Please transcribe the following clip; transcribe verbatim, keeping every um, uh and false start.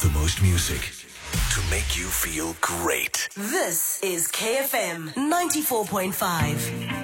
The most music to make you feel great. This is K F M ninety-four point five.